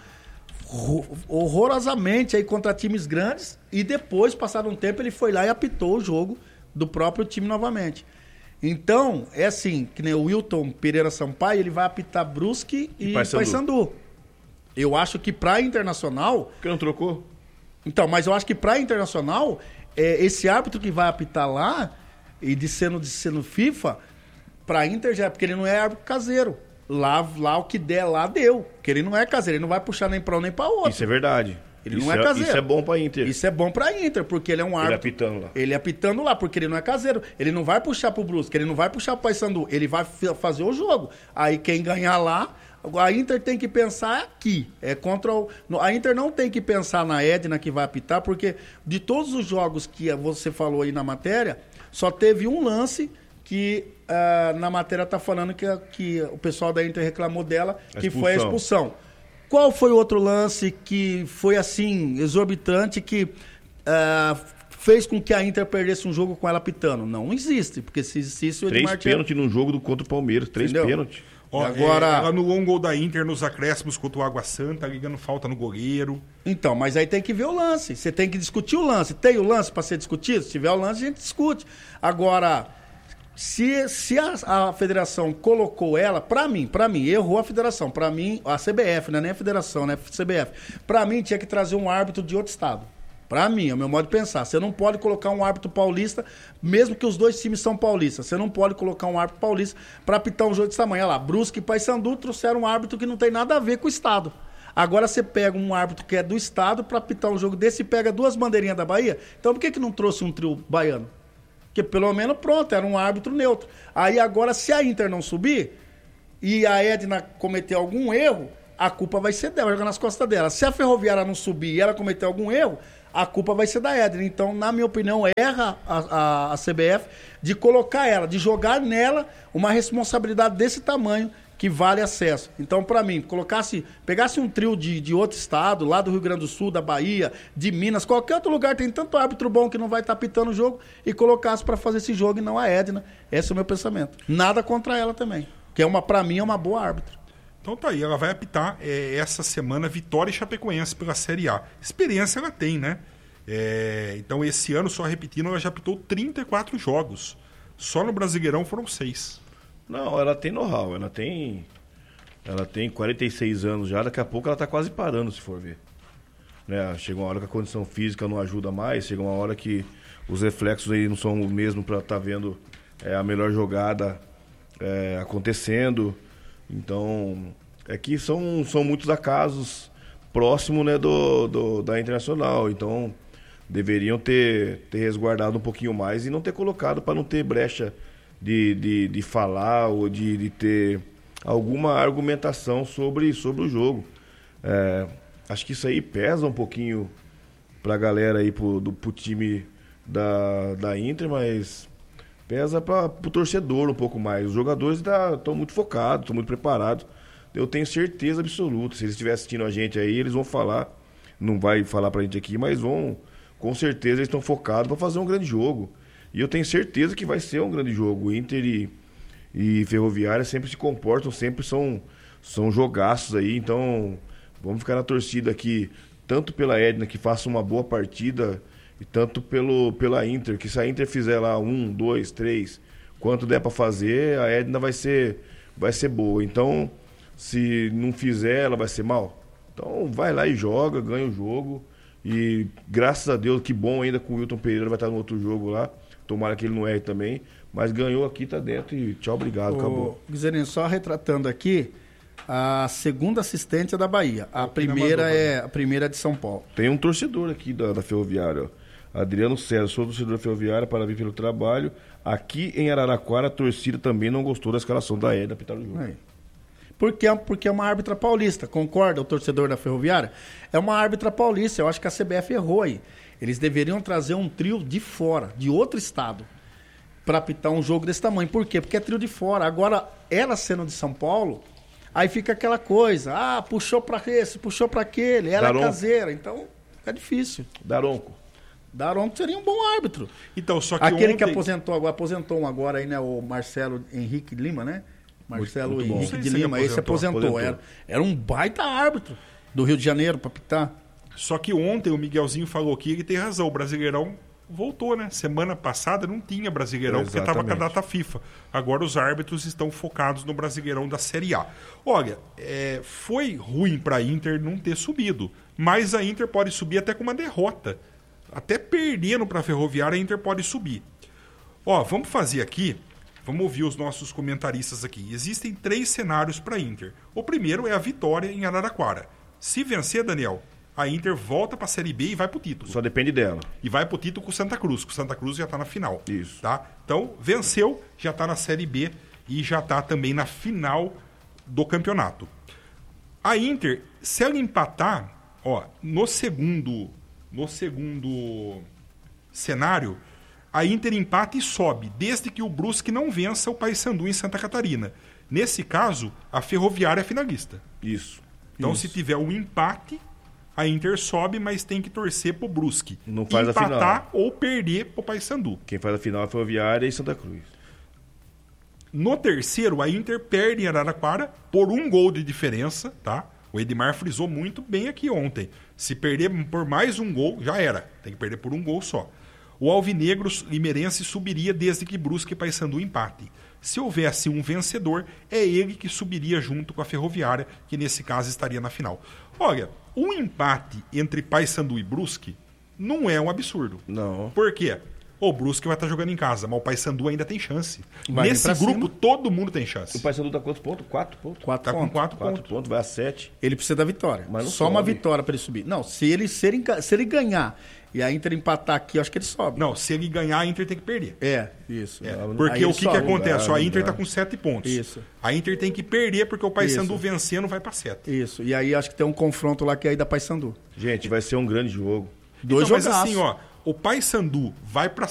horrorosamente aí contra times grandes e depois, passado um tempo, ele foi lá e apitou o jogo do próprio time novamente. Então, é assim, que nem o Wilton Pereira Sampaio, ele vai apitar Brusque e, e Paysandu. Eu acho que para Internacional... Por que não trocou? Então, mas eu acho que para Internacional, é, esse árbitro que vai apitar lá, e de sendo, de sendo FIFA, para Inter já é porque ele não é árbitro caseiro. Lá, lá o que der, lá deu. Porque ele não é caseiro, ele não vai puxar nem para um nem para outro. Isso é verdade. Ele isso não é, é caseiro. Isso é bom pra Inter. Isso é bom pra Inter, porque ele é um árbitro. Ele apitando lá. Ele apitando lá, porque ele não é caseiro. Ele não vai puxar pro Brusque, ele não vai puxar pro Paysandu. Ele vai f- fazer o jogo. Aí quem ganhar lá, a Inter tem que pensar aqui. É contra o... A Inter não tem que pensar na Edna que vai apitar, porque de todos os jogos que você falou aí na matéria, só teve um lance que uh, na matéria tá falando que, que o pessoal da Inter reclamou dela, que foi a expulsão. Qual foi o outro lance que foi assim, exorbitante, que uh, fez com que a Inter perdesse um jogo com ela apitando? Não existe, porque se existisse... O três pênaltis num jogo do, contra o Palmeiras, três pênaltis. Ó, agora, é, ela anulou um gol da Inter nos acréscimos contra o Água Santa, ligando falta no goleiro. Então, mas aí tem que ver o lance, você tem que discutir o lance. Tem o lance para ser discutido? Se tiver o lance, a gente discute. Agora... Se, se a, a federação colocou ela, pra mim, pra mim, errou a federação, pra mim, a C B F, não é nem a federação, né? C B F. Pra mim, tinha que trazer um árbitro de outro estado. Pra mim, é o meu modo de pensar. Você não pode colocar um árbitro paulista, mesmo que os dois times são paulistas. Você não pode colocar um árbitro paulista pra apitar um jogo desse tamanho. Olha lá, Brusque e Paysandu trouxeram um árbitro que não tem nada a ver com o estado. Agora você pega um árbitro que é do estado pra apitar um jogo desse e pega duas bandeirinhas da Bahia. Então por que que não trouxe um trio baiano? Porque pelo menos pronto, era um árbitro neutro. Aí agora, se a Inter não subir e a Edna cometer algum erro, a culpa vai ser dela, vai jogar nas costas dela. Se a Ferroviária não subir e ela cometer algum erro, a culpa vai ser da Edna. Então, na minha opinião, erra a, a, a C B F de colocar ela, de jogar nela uma responsabilidade desse tamanho que vale acesso. Então, para mim, colocasse, pegasse um trio de, de outro estado, lá do Rio Grande do Sul, da Bahia, de Minas, qualquer outro lugar, tem tanto árbitro bom que não vai estar apitando o jogo, e colocasse para fazer esse jogo e não a Edna. Esse é o meu pensamento. Nada contra ela também, que é uma, para mim é uma boa árbitra. Então tá aí, ela vai apitar é, essa semana Vitória e Chapecoense pela Série A. Experiência ela tem, né? É, então esse ano, só repetindo, ela já apitou trinta e quatro jogos. Só no Brasileirão foram seis. Não, ela tem know-how, ela tem ela tem quarenta e seis anos já, daqui a pouco ela tá quase parando, se for ver. Né? Chega uma hora que a condição física não ajuda mais, chega uma hora que os reflexos aí não são o mesmo para estar tá vendo é, a melhor jogada é, acontecendo. Então, é que são, são muitos acasos próximos, né, do, do, da Internacional, então deveriam ter, ter resguardado um pouquinho mais e não ter colocado para não ter brecha De, de, de falar ou de, de ter alguma argumentação sobre, sobre o jogo. É, acho que isso aí pesa um pouquinho pra galera aí, pro, do, pro time da, da Inter, mas pesa pra, pro torcedor um pouco mais. Os jogadores estão muito focados, estão muito preparados. Eu tenho certeza absoluta, se eles estiverem assistindo a gente aí, eles vão falar, não vai falar pra gente aqui, mas vão, com certeza eles estão focados para fazer um grande jogo. E eu tenho certeza que vai ser um grande jogo. Inter e, e Ferroviária sempre se comportam, sempre são, são jogaços aí. Então, vamos ficar na torcida aqui, tanto pela Edna, que faça uma boa partida, e tanto pelo, pela Inter, que se a Inter fizer lá um, dois, três, quanto der para fazer, a Edna vai ser, vai ser boa. Então, se não fizer, ela vai ser mal. Então, vai lá e joga, ganha o jogo. E graças a Deus, que bom ainda com o Wilton Pereira, vai estar no outro jogo lá. Tomara que ele não erre também. Mas ganhou aqui, tá dentro e tchau, obrigado, Ô, acabou. Guizerinho, só retratando aqui, a segunda assistente é da Bahia. A primeira é a primeira é de São Paulo. Tem um torcedor aqui da, da Ferroviária, ó. Adriano César, sou torcedor da Ferroviária, parabéns pelo trabalho. Aqui em Araraquara, a torcida também não gostou da escalação da Edna apitar o jogo. Aí. Porque, é- porque é uma árbitra paulista, concorda o torcedor da Ferroviária? É uma árbitra paulista, eu acho que a C B F errou aí. Eles deveriam trazer um trio de fora, de outro estado, para apitar um jogo desse tamanho. Por quê? Porque é trio de fora. Agora, ela sendo de São Paulo, aí fica aquela coisa, ah, puxou para esse, puxou para aquele, ela Daronco. é caseira, então fica difícil. Daronco. Daronco seria um bom árbitro. Então, só que Aquele ontem... que aposentou agora, aposentou um agora aí, né? O Marcelo Henrique Lima, né? Marcelo muito bom. Henrique Não de sei se ele Lima, esse aposentou. aposentou. Aposentou. Era, era um baita árbitro do Rio de Janeiro pra pitar. Só que ontem o Miguelzinho falou que ele tem razão. O Brasileirão voltou, né? Semana passada não tinha Brasileirão porque estava com a Exatamente. data FIFA. Agora os árbitros estão focados no Brasileirão da Série A. Olha, é, foi ruim para a Inter não ter subido, mas a Inter pode subir até com uma derrota. Até perdendo para a Ferroviária, a Inter pode subir. Ó, vamos fazer aqui, vamos ouvir os nossos comentaristas aqui. Existem três cenários para a Inter. O primeiro é a vitória em Araraquara. Se vencer, Daniel, a Inter volta para a Série B e vai pro título. Só depende dela. E vai pro título com o Santa Cruz, que o Santa Cruz já tá na final. Isso. Tá? Então, venceu, já tá na Série B e já tá também na final do campeonato. A Inter, se ela empatar, ó, no segundo, no segundo cenário, a Inter empata e sobe, desde que o Brusque não vença o Paysandu em Santa Catarina. Nesse caso, a Ferroviária é finalista. Isso. Então, Isso. se tiver um empate, a Inter sobe, mas tem que torcer pro Brusque. Não faz a empatar final. ou perder pro Paysandu. Quem faz a final é a Ferroviária e Santa Cruz. No terceiro, a Inter perde em Araraquara por um gol de diferença, tá? O Edmar frisou muito bem aqui ontem. Se perder por mais um gol, já era. Tem que perder por um gol só. O Alvinegro Limerense subiria desde que Brusque e Paysandu empate. Se houvesse um vencedor, é ele que subiria junto com a Ferroviária, que nesse caso estaria na final. Olha, um empate entre Paysandu e Brusque não é um absurdo. Não. Por quê? O Brusque vai estar jogando em casa, mas o Paysandu ainda tem chance. Vai vir Nesse pra grupo, cima. todo mundo tem chance. O Paysandu tá quantos pontos? Quatro pontos? Quatro Tá com pontos. quatro Quatro pontos. pontos, vai a sete. Ele precisa da vitória. Mas não Só uma sobe. vitória para ele subir. Não, se ele, se, ele, se ele ganhar e a Inter empatar aqui, eu acho que ele sobe. Não, se ele ganhar, a Inter tem que perder. É, isso. É, Não, porque aí o ele que, que sobe. acontece? Não Ó, dá, a Inter não tá dá. com sete pontos. Isso. A Inter tem que perder porque o Paysandu Isso. vencendo vai pra sete. Isso. E aí acho que tem um confronto lá que é aí da Paysandu. Gente, vai ser um grande jogo. Dois então, mas jogaços. assim, ó, o Paysandu vai pra